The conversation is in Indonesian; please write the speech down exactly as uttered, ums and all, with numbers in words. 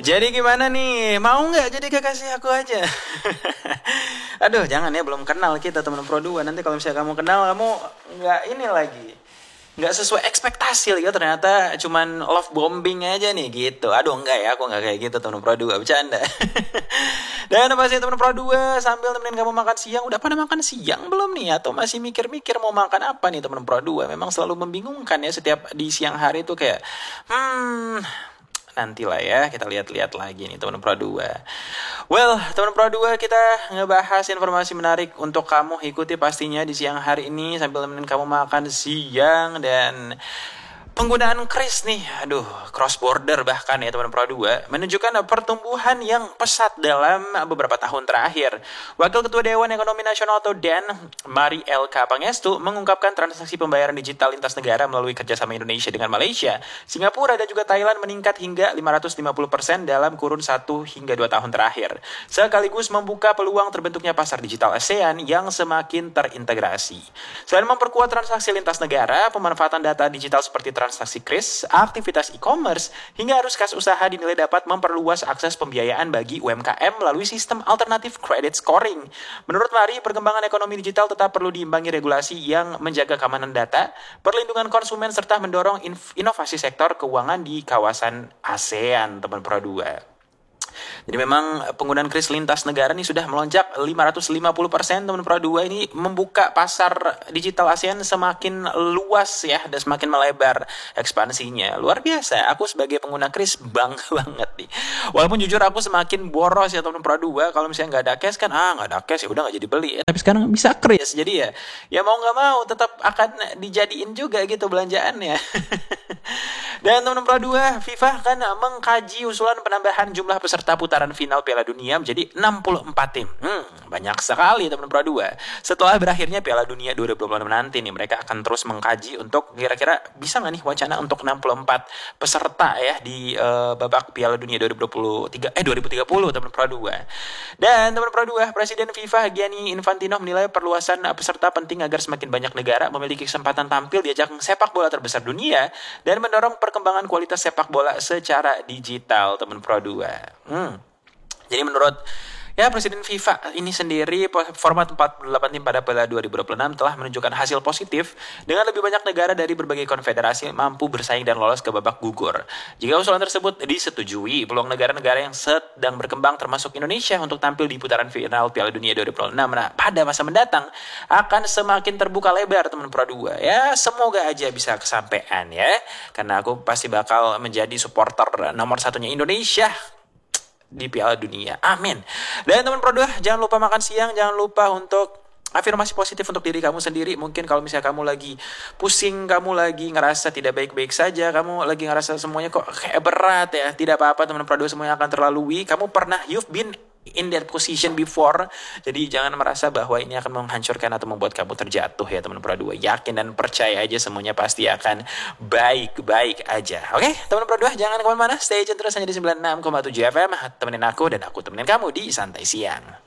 Jadi gimana nih? Mau nggak jadi kekasih aku aja? Aduh, jangan ya, belum kenal kita teman Pro dua. Nanti kalau misalnya kamu kenal, kamu nggak ini lagi. Nggak sesuai ekspektasi gitu, ternyata cuman love bombing aja nih gitu. Aduh, enggak ya, aku nggak kayak gitu teman Pro dua, bercanda. Dan apa sih teman Pro dua, sambil temenin kamu makan siang, udah pada makan siang belum nih? Atau masih mikir-mikir mau makan apa nih teman Pro dua? Memang selalu membingungkan ya setiap di siang hari itu kayak, hmm, nantilah ya, kita lihat-lihat lagi nih teman Pro dua. Well, teman Pro dua, kita ngebahas informasi menarik untuk kamu ikuti pastinya di siang hari ini sambil nemenin kamu makan siang. Dan penggunaan kris nih, aduh, cross border bahkan ya teman Pro dua, menunjukkan pertumbuhan yang pesat dalam beberapa tahun terakhir. Wakil Ketua Dewan Ekonomi Nasional atau D E N, Mari L K Pangestu, mengungkapkan transaksi pembayaran digital lintas negara melalui kerjasama Indonesia dengan Malaysia, Singapura, dan juga Thailand meningkat hingga lima ratus lima puluh persen dalam kurun satu hingga dua tahun terakhir. Sekaligus membuka peluang terbentuknya pasar digital ASEAN yang semakin terintegrasi. Selain memperkuat transaksi lintas negara, pemanfaatan data digital seperti transaksi kris, aktivitas e-commerce, hingga arus kas usaha dinilai dapat memperluas akses pembiayaan bagi U M K M melalui sistem alternatif credit scoring. Menurut Mari, perkembangan ekonomi digital tetap perlu diimbangi regulasi yang menjaga keamanan data, perlindungan konsumen, serta mendorong inovasi sektor keuangan di kawasan ASEAN, teman Pro dua. Jadi memang penggunaan kris lintas negara ini sudah melonjak lima ratus lima puluh persen teman Pro dua. Ini membuka pasar digital ASEAN semakin luas ya, dan semakin melebar ekspansinya. Luar biasa, aku sebagai pengguna kris bangga banget nih. Walaupun jujur aku semakin boros ya teman Pro dua, kalau misalnya nggak ada cash kan, ah nggak ada cash ya udah nggak jadi beli. Tapi sekarang bisa kris, jadi ya ya mau nggak mau tetap akan dijadiin juga gitu belanjaannya. Dan teman Pro dua, FIFA kan mengkaji usulan penambahan jumlah peserta putaran final Piala Dunia menjadi enam puluh empat tim. Hmm, banyak sekali teman Pro dua. Setelah berakhirnya Piala Dunia dua ribu dua puluh enam nanti nih, mereka akan terus mengkaji untuk kira-kira bisa nggak nih wacana untuk enam puluh empat peserta ya di uh, babak Piala Dunia dua ribu dua puluh tiga eh dua ribu tiga puluh teman Pro dua. Dan teman Pro dua, Presiden FIFA Gianni Infantino menilai perluasan peserta penting agar semakin banyak negara memiliki kesempatan tampil di ajang sepak bola terbesar dunia dan mendorong perkembangan kualitas sepak bola secara digital, teman Pro dua. Hmm. Jadi menurut ya Presiden FIFA ini sendiri, format empat puluh delapan tim pada Piala dua ribu dua puluh enam telah menunjukkan hasil positif dengan lebih banyak negara dari berbagai konfederasi mampu bersaing dan lolos ke babak gugur. Jika usulan tersebut disetujui, peluang negara-negara yang sedang berkembang termasuk Indonesia untuk tampil di putaran final Piala Dunia dua ribu dua puluh enam nah, pada masa mendatang akan semakin terbuka lebar, teman Pro dua. Ya, semoga aja bisa kesampaian ya. Karena aku pasti bakal menjadi supporter nomor satunya Indonesia di Piala Dunia. Amin. Dan teman Pro dua, jangan lupa makan siang, jangan lupa untuk afirmasi positif untuk diri kamu sendiri. Mungkin kalau misalnya kamu lagi pusing, kamu lagi ngerasa tidak baik-baik saja, kamu lagi ngerasa semuanya kok kayak berat ya, tidak apa-apa teman Pro dua, semuanya akan terlalui. Kamu pernah, you've been in that position before. Jadi jangan merasa bahwa ini akan menghancurkan atau membuat kamu terjatuh ya teman Pro dua. Yakin dan percaya aja semuanya pasti akan baik-baik aja. Oke, teman Pro dua, jangan kemana-mana. Stay tune terus hanya di sembilan puluh enam koma tujuh F M. Temenin aku dan aku temenin kamu di Santai Siang.